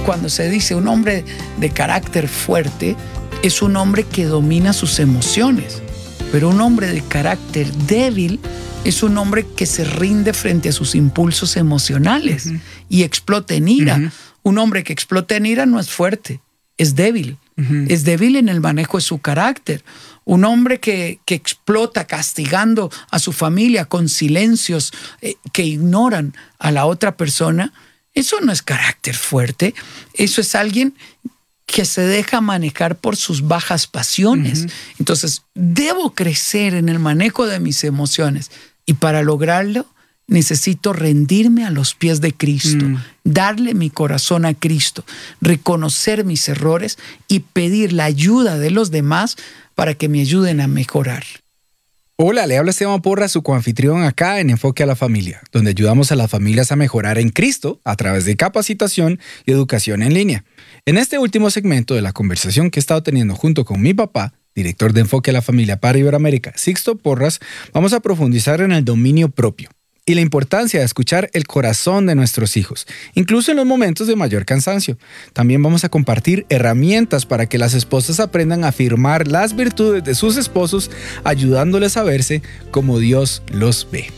cuando se dice un hombre de carácter fuerte, es un hombre que domina sus emociones. Pero un hombre de carácter débil es un hombre que se rinde frente a sus impulsos emocionales y explota en ira. Un hombre que explota en ira no es fuerte, es débil. Es débil en el manejo de su carácter. Un hombre que explota castigando a su familia con silencios que ignoran a la otra persona, eso no es carácter fuerte. Eso es alguien que se deja manejar por sus bajas pasiones. Entonces, debo crecer en el manejo de mis emociones. Y para lograrlo, necesito rendirme a los pies de Cristo, darle mi corazón a Cristo, reconocer mis errores y pedir la ayuda de los demás para que me ayuden a mejorar. Hola, le habla Esteban Porras, su coanfitrión acá en Enfoque a la Familia, donde ayudamos a las familias a mejorar en Cristo a través de capacitación y educación en línea. En este último segmento de la conversación que he estado teniendo junto con mi papá, director de Enfoque a la Familia para Iberoamérica, Sixto Porras, vamos a profundizar en el dominio propio y la importancia de escuchar el corazón de nuestros hijos, incluso en los momentos de mayor cansancio. También vamos a compartir herramientas para que las esposas aprendan a afirmar las virtudes de sus esposos, ayudándoles a verse como Dios los ve.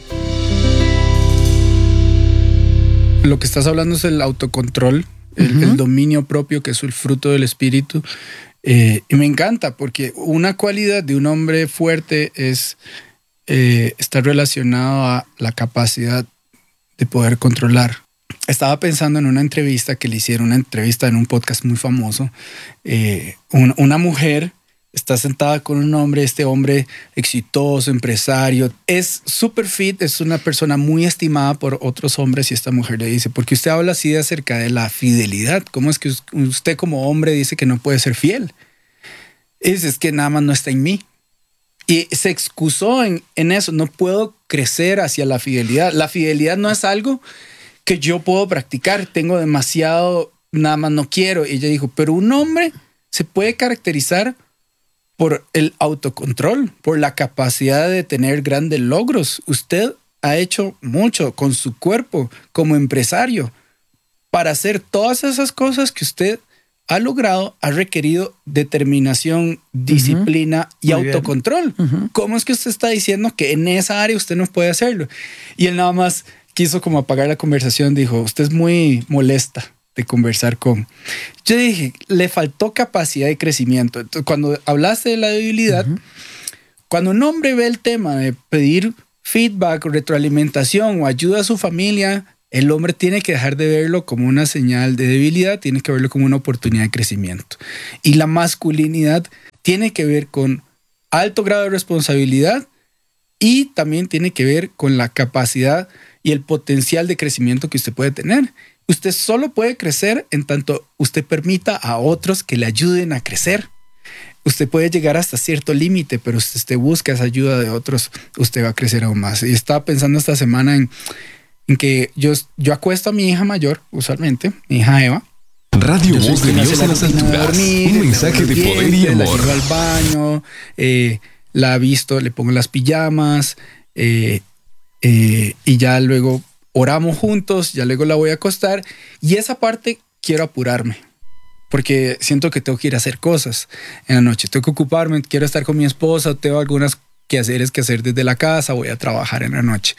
Lo que estás hablando es el autocontrol, el dominio propio, que es el fruto del espíritu. Y me encanta porque una cualidad de un hombre fuerte es está relacionado a la capacidad de poder controlar. Estaba pensando en una entrevista que le hicieron, una entrevista en un podcast muy famoso. Una mujer está sentada con un hombre, este hombre exitoso, empresario, es super fit, es una persona muy estimada por otros hombres, y esta mujer le dice: ¿por qué usted habla así acerca de la fidelidad? ¿Cómo es que usted como hombre dice que no puede ser fiel? Es que nada más no está en mí. Y se excusó en eso. No puedo crecer hacia la fidelidad. La fidelidad no es algo que yo puedo practicar. Tengo demasiado, nada más no quiero. Y ella dijo, pero un hombre se puede caracterizar por el autocontrol, por la capacidad de tener grandes logros. Usted ha hecho mucho con su cuerpo como empresario. Para hacer todas esas cosas que usted ha logrado, ha requerido determinación, disciplina y muy autocontrol. ¿Cómo es que usted está diciendo que en esa área usted no puede hacerlo? Y él nada más quiso como apagar la conversación. Dijo, usted es muy molesta de conversar con... Yo dije, le faltó capacidad de crecimiento. Entonces, cuando hablaste de la debilidad, cuando un hombre ve el tema de pedir feedback, retroalimentación o ayuda a su familia, el hombre tiene que dejar de verlo como una señal de debilidad, tiene que verlo como una oportunidad de crecimiento. Y la masculinidad tiene que ver con alto grado de responsabilidad y también tiene que ver con la capacidad y el potencial de crecimiento que usted puede tener. Usted solo puede crecer en tanto usted permita a otros que le ayuden a crecer. Usted puede llegar hasta cierto límite, pero si usted busca esa ayuda de otros, usted va a crecer aún más. Y estaba pensando esta semana en que yo acuesto a mi hija mayor, usualmente, mi hija Eva. Radio Voz de Dios en las alturas. Un mensaje de poder y amor. La llevo al baño, la visto, le pongo las pijamas y ya luego oramos juntos, ya luego la voy a acostar. Y esa parte quiero apurarme porque siento que tengo que ir a hacer cosas en la noche. Tengo que ocuparme, quiero estar con mi esposa, tengo algunas quehaceres que hacer desde la casa, voy a trabajar en la noche.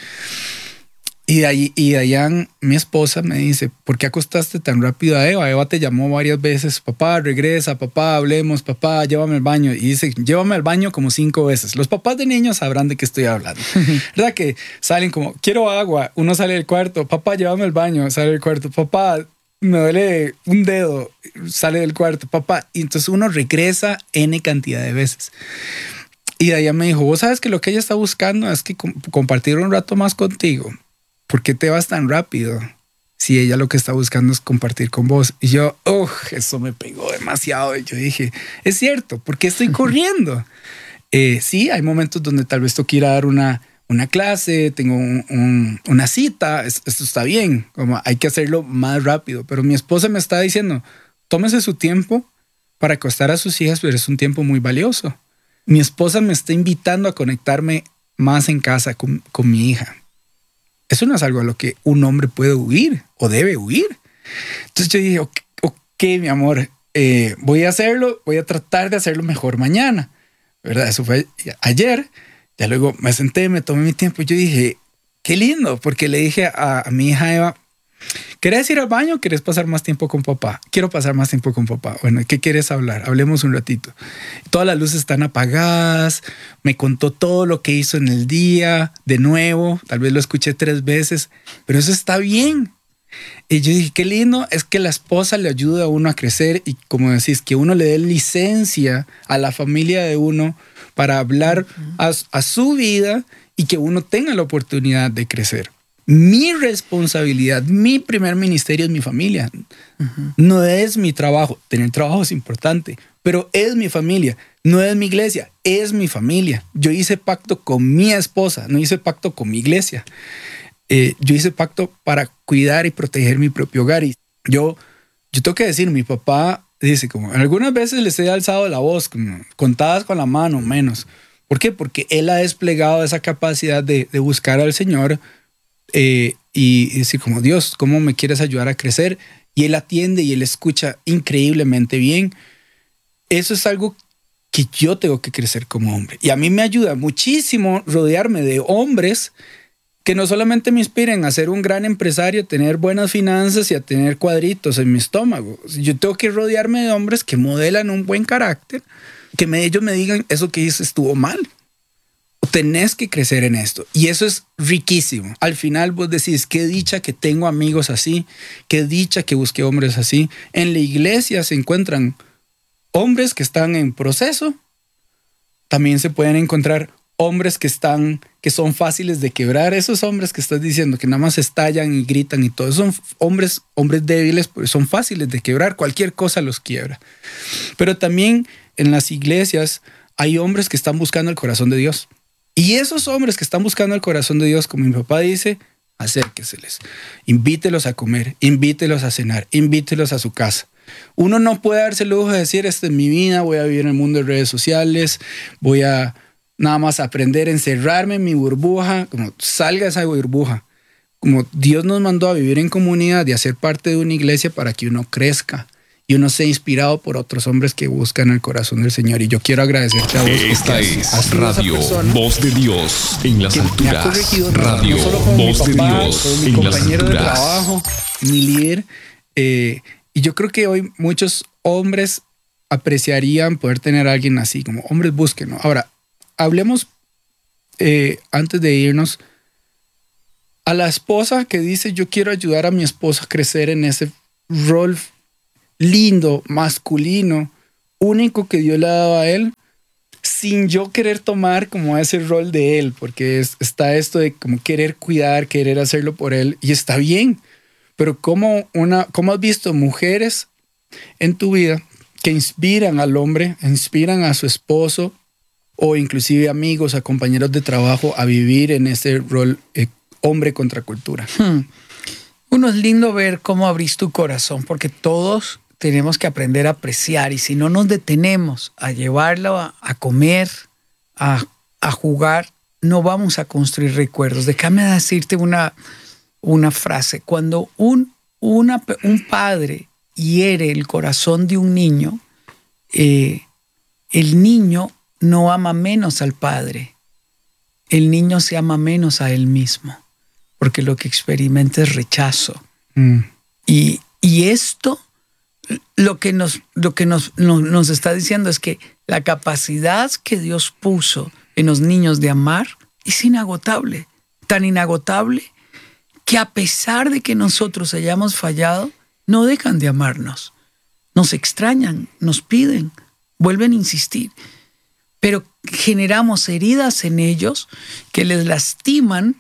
Y Dayan, mi esposa, me dice, ¿por qué acostaste tan rápido a Eva? Eva te llamó varias veces, papá, regresa, papá, hablemos, papá, llévame al baño. Y dice, llévame al baño como 5 veces. Los papás de niños sabrán de qué estoy hablando. ¿Verdad que salen como, quiero agua? Uno sale del cuarto, papá, llévame al baño, sale del cuarto, papá, me duele un dedo, sale del cuarto, papá. Y entonces uno regresa N cantidad de veces. Y Dayan me dijo, vos sabes que lo que ella está buscando es que compartir un rato más contigo. ¿Por qué te vas tan rápido? Si ella lo que está buscando es compartir con vos. Y yo, eso me pegó demasiado. Y yo dije, es cierto, ¿por qué estoy corriendo? Sí, hay momentos donde tal vez tengo que ir a dar una clase, tengo una cita, esto está bien, como hay que hacerlo más rápido. Pero mi esposa me está diciendo, tómese su tiempo para acostar a sus hijas, pero es un tiempo muy valioso. Mi esposa me está invitando a conectarme más en casa con mi hija. Eso no es algo a lo que un hombre puede huir o debe huir. Entonces yo dije, mi amor, voy a hacerlo, voy a tratar de hacerlo mejor mañana, ¿verdad? Eso fue ayer. Ya luego me senté, me tomé mi tiempo y yo dije, qué lindo, porque le dije a mi hija Eva, ¿querés ir al baño o querés pasar más tiempo con papá? Quiero pasar más tiempo con papá. Bueno, ¿qué quieres hablar? Hablemos un ratito. Todas las luces están apagadas. Me contó todo lo que hizo en el día. De nuevo, tal vez lo escuché 3 veces, pero eso está bien. Y yo dije, qué lindo es que la esposa le ayuda a uno a crecer y, como decís, que uno le dé licencia a la familia de uno para hablar a su vida y que uno tenga la oportunidad de crecer. Mi responsabilidad, mi primer ministerio es mi familia. No es mi trabajo. Tener trabajo es importante, pero es mi familia. No es mi iglesia, es mi familia. Yo hice pacto con mi esposa, no hice pacto con mi iglesia. Yo hice pacto para cuidar y proteger mi propio hogar. Y yo tengo que decir, mi papá dice, como algunas veces les he alzado la voz, como contadas con la mano, menos. ¿Por qué? Porque él ha desplegado esa capacidad de buscar al Señor y decir como, Dios, ¿cómo me quieres ayudar a crecer? Y él atiende y él escucha increíblemente bien. Eso es algo que yo tengo que crecer como hombre. Y a mí me ayuda muchísimo rodearme de hombres que no solamente me inspiren a ser un gran empresario, a tener buenas finanzas y a tener cuadritos en mi estómago. Yo tengo que rodearme de hombres que modelan un buen carácter, que ellos me digan, eso que hice estuvo mal. Tenés que crecer en esto. Y eso es riquísimo. Al final vos decís, qué dicha que tengo amigos así, qué dicha que busqué hombres así. En la iglesia se encuentran hombres que están en proceso. También se pueden encontrar hombres que son fáciles de quebrar. Esos hombres que estás diciendo que nada más estallan y gritan y todo, son hombres débiles, pues son fáciles de quebrar. Cualquier cosa los quiebra. Pero también en las iglesias hay hombres que están buscando el corazón de Dios. Y esos hombres que están buscando el corazón de Dios, como mi papá dice, acérqueseles, invítelos a comer, invítelos a cenar, invítelos a su casa. Uno no puede darse el lujo de decir, esta es mi vida, voy a vivir en el mundo de redes sociales, voy a nada más aprender a encerrarme en mi burbuja, como salga esa burbuja. Como Dios nos mandó a vivir en comunidad y a ser parte de una iglesia para que uno crezca y uno sea inspirado por otros hombres que buscan el corazón del Señor. Y yo quiero agradecerte a vos. Esta es Radio Voz de Dios en las alturas. Radio no solo como Voz mi papá, de Dios como mi en las compañero de alturas. trabajo, mi líder. Y yo creo que hoy muchos hombres apreciarían poder tener a alguien así, como hombres búsquenlo. Ahora, hablemos antes de irnos a la esposa que dice, yo quiero ayudar a mi esposa a crecer en ese rol lindo, masculino, único que Dios le ha dado a él, sin yo querer tomar como ese rol de él, porque está esto de como querer cuidar, querer hacerlo por él, y está bien, pero ¿cómo has visto mujeres en tu vida que inspiran al hombre, inspiran a su esposo, o inclusive amigos, a compañeros de trabajo a vivir en ese rol hombre contra cultura? Uno, es lindo ver cómo abrís tu corazón, porque todos tenemos que aprender a apreciar, y si no nos detenemos a llevarlo a comer, a jugar, no vamos a construir recuerdos. Déjame decirte una frase. Cuando un padre hiere el corazón de un niño, el niño no ama menos al padre. El niño se ama menos a él mismo, porque lo que experimenta es rechazo. Y esto lo que nos está diciendo es que la capacidad que Dios puso en los niños de amar es inagotable, tan inagotable que a pesar de que nosotros hayamos fallado, no dejan de amarnos. Nos extrañan, nos piden, vuelven a insistir, pero generamos heridas en ellos que les lastiman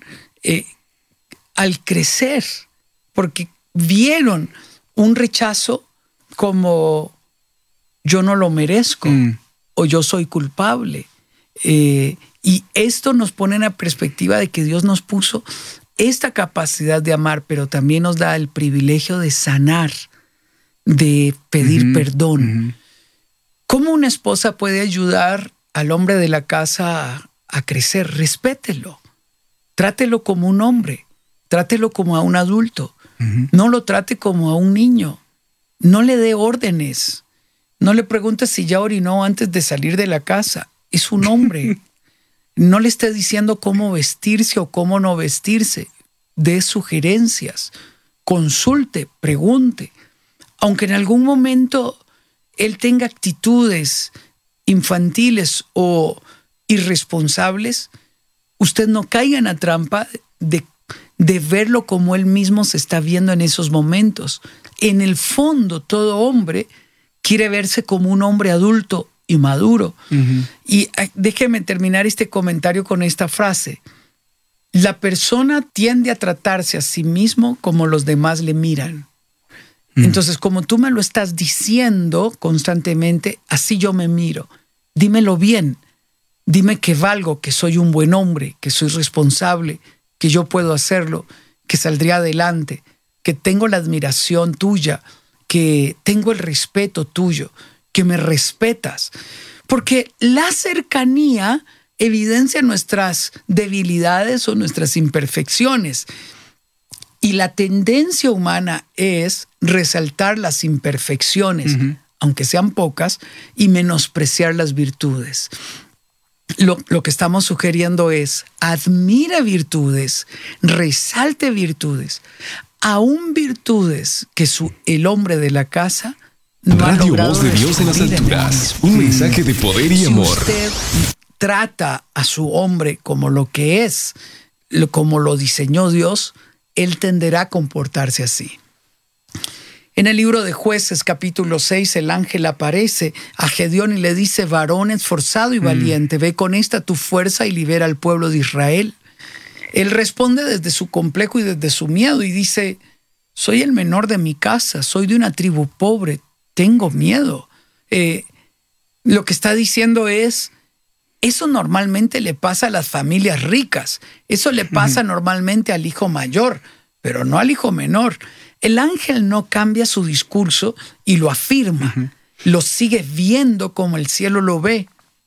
al crecer, porque vieron un rechazo como yo no lo merezco o yo soy culpable. Y esto nos pone en la perspectiva de que Dios nos puso esta capacidad de amar, pero también nos da el privilegio de sanar, de pedir perdón. ¿Cómo una esposa puede ayudar al hombre de la casa a crecer? Respételo. Trátelo como un hombre. Trátelo como a un adulto. No lo trate como a un niño. No le dé órdenes. No le pregunte si ya orinó antes de salir de la casa. Es un hombre. No le esté diciendo cómo vestirse o cómo no vestirse. Dé sugerencias. Consulte, pregunte. Aunque en algún momento él tenga actitudes infantiles o irresponsables, usted no caiga en la trampa de verlo como él mismo se está viendo en esos momentos. En el fondo, todo hombre quiere verse como un hombre adulto y maduro. Uh-huh. Y déjeme terminar este comentario con esta frase. La persona tiende a tratarse a sí mismo como los demás le miran. Entonces, como tú me lo estás diciendo constantemente, así yo me miro. Dímelo bien. Dime que valgo, que soy un buen hombre, que soy responsable, que yo puedo hacerlo, que saldría adelante, que tengo la admiración tuya, que tengo el respeto tuyo, que me respetas. Porque la cercanía evidencia nuestras debilidades o nuestras imperfecciones. Y la tendencia humana es resaltar las imperfecciones, uh-huh, aunque sean pocas, y menospreciar las virtudes. Lo que estamos sugiriendo es: admira virtudes, resalte virtudes, aún virtudes que el hombre de la casa no Radio ha logrado. Voz de Dios en las alturas, un mensaje de poder y amor. Si usted trata a su hombre como lo que es, como lo diseñó Dios, él tenderá a comportarse así. En el libro de Jueces, capítulo 6, el ángel aparece a Gedeón y le dice: varón esforzado y valiente, ve con esta tu fuerza y libera al pueblo de Israel. Él responde desde su complejo y desde su miedo y dice: soy el menor de mi casa, soy de una tribu pobre, tengo miedo. Lo que está diciendo es: eso normalmente le pasa a las familias ricas, eso le pasa normalmente al hijo mayor, pero no al hijo menor. El ángel no cambia su discurso y lo afirma, lo sigue viendo como el cielo lo ve.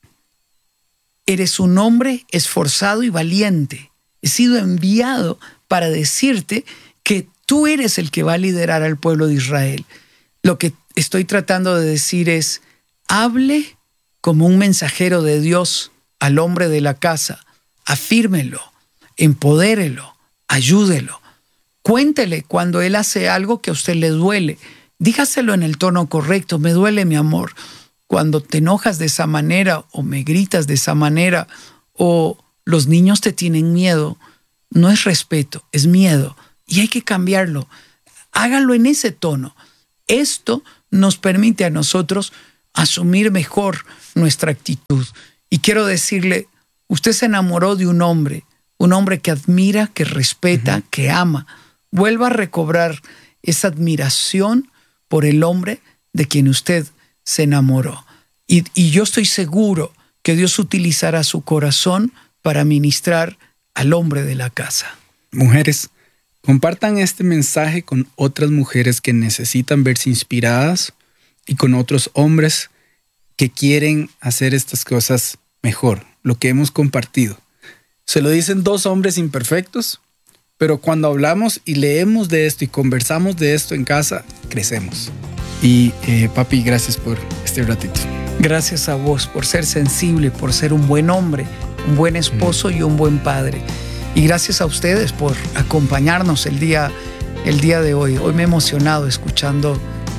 Eres un hombre esforzado y valiente. He sido enviado para decirte que tú eres el que va a liderar al pueblo de Israel. Lo que estoy tratando de decir es: hable como un mensajero de Dios al hombre de la casa, afírmelo, empodérelo, ayúdelo. Cuéntele cuando él hace algo que a usted le duele. Dígaselo en el tono correcto: me duele, mi amor, cuando te enojas de esa manera o me gritas de esa manera o los niños te tienen miedo. No es respeto, es miedo y hay que cambiarlo. Hágalo en ese tono. Esto nos permite a nosotros asumir mejor nuestra actitud. Y quiero decirle, usted se enamoró de un hombre que admira, que respeta, que ama. Vuelva a recobrar esa admiración por el hombre de quien usted se enamoró. Y yo estoy seguro que Dios utilizará su corazón para ministrar al hombre de la casa. Mujeres, compartan este mensaje con otras mujeres que necesitan verse inspiradas y con otros hombres que quieren hacer estas cosas mejor, lo que hemos compartido. Se lo dicen dos hombres imperfectos, pero cuando hablamos y leemos de esto y conversamos de esto en casa, crecemos. Y papi, gracias por este ratito. Gracias a vos por ser sensible, por ser un buen hombre, un buen esposo y un buen padre. Y gracias a ustedes por acompañarnos el día de hoy. Hoy me he emocionado escuchando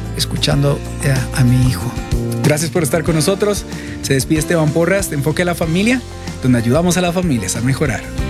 a mi hijo. Gracias por estar con nosotros. Se despide Esteban Porras de Enfoque a la Familia, donde ayudamos a las familias a mejorar.